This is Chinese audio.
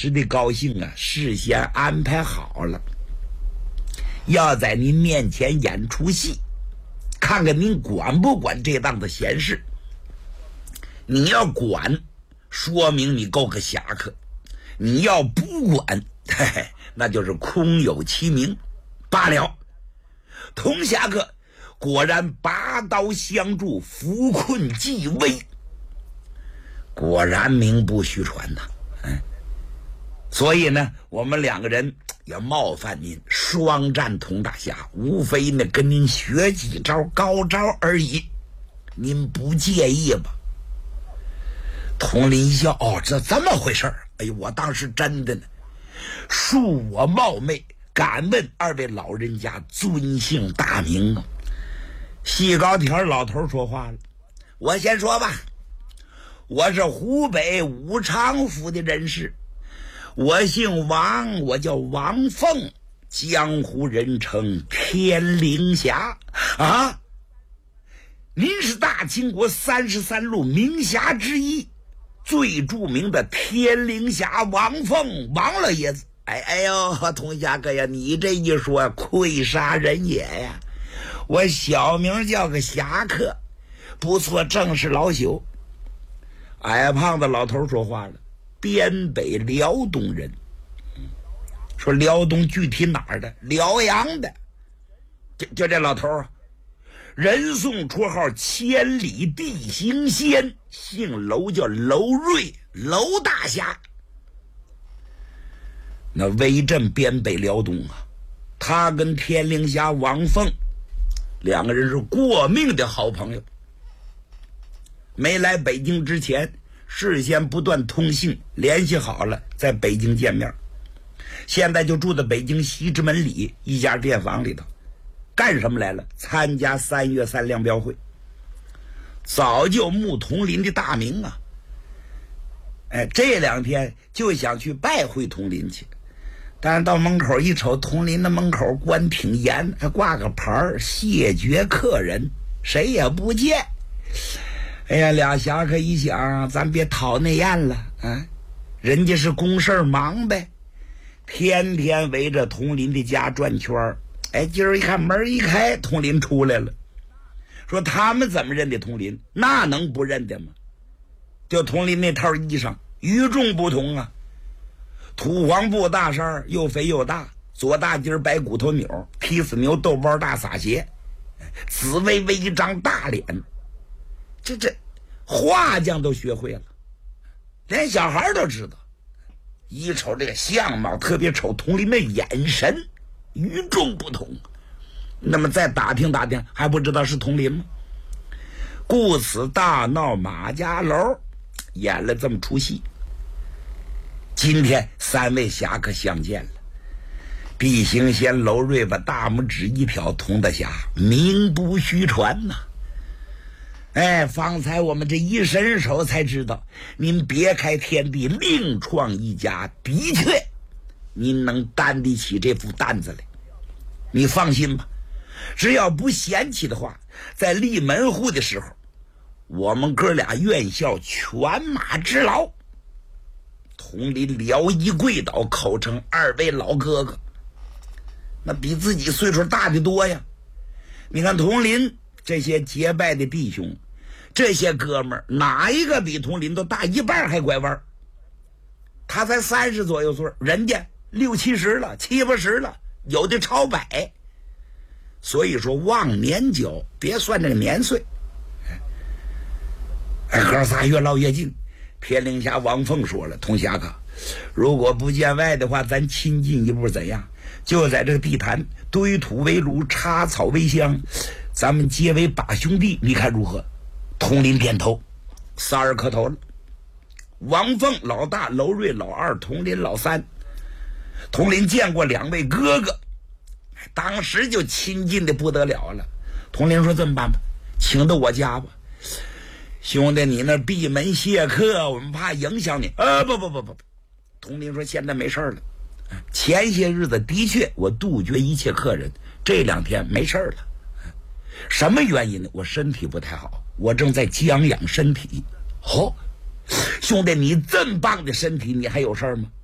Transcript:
时的高兴啊，事先安排好了，要在您面前演出戏，看看您管不管这档子闲事。你要管，说明你够个侠客；你要不管，嘿嘿，那就是空有其名罢了。童侠客果然拔刀相助，扶困济危，果然名不虚传呐。所以呢，我们两个人也冒犯您，双战童大侠，无非呢跟您学几招高招而已，您不介意吧？童林一笑，哦，这么回事儿。哎呦，我当时真的呢，恕我冒昧，敢问二位老人家尊姓大名啊？细高条老头说话了，我先说吧，我是湖北武昌府的人士，我姓王，我叫王凤，江湖人称天灵侠啊。您是大清国33路名侠之一，最著名的天灵侠王凤，王老爷子。哎呦，童侠哥呀，你这一说，愧杀人也呀！我小名叫个侠客，不错，正是老朽。矮胖子老头说话了，边北辽东人。说辽东具体哪儿的？辽阳的。就这老头啊，人送绰号千里地行仙，姓楼叫楼瑞，楼大侠。那威震边北辽东啊，他跟天灵侠王凤两个人是过命的好朋友。没来北京之前，事先不断通信，联系好了在北京见面。现在就住在北京西直门里一家店房里头。干什么来了？参加3月3量标会。早就慕童林的大名啊，这2天就想去拜会童林去，但是到门口一瞅，童林的门口关挺严，还挂个牌谢绝客人，谁也不见。哎呀，俩侠客一想，咱别讨那宴了啊，人家是公事忙呗，天天围着童林的家转圈。今儿一看门一开，童林出来了，说他们怎么认得童林？那能不认得吗？就童林那套衣裳与众不同啊，土黄布大衫，又肥又大，左大襟白骨头钮，踢死牛豆包大撒鞋，紫薇薇一张大脸，这画匠都学会了，连小孩都知道。一瞅这个相貌，特别瞅童林的眼神与众不同。那么再打听打听，还不知道是童林吗？故此大闹马家楼，演了这么出戏。今天3位侠客相见了，地行仙楼瑞把大拇指一挑，童大侠名不虚传呐。方才我们这一伸手才知道，您别开天地，另创一家，的确您能担得起这副担子来。你放心吧，只要不嫌弃的话，在立门户的时候，我们哥俩愿效犬马之劳。童林撩衣跪倒，口称2位老哥哥，那比自己岁数大的多呀。你看童林这些结拜的弟兄，这些哥们儿哪一个比童林都大一半还拐弯？他才30左右岁，人家60、70了，70、80了，有的超100。所以说忘年交，别算这个年岁。哥仨越唠越近。天灵侠王凤说了，童侠客，如果不见外的话，咱亲近一步怎样？就在这个地坛，堆土为炉，插草为香，咱们结为把兄弟，你看如何？童林点头，3人磕头了。王凤老大，楼瑞老2，童林老3。童林见过2位哥哥，当时就亲近的不得了了。童林说这么办吧，请到我家吧。兄弟，你那闭门谢客，我们怕影响你。不。童林说现在没事了，前些日子的确我杜绝一切客人，这2天没事了。什么原因呢？我身体不太好，我正在将养身体。兄弟，你这么棒的身体，你还有事吗？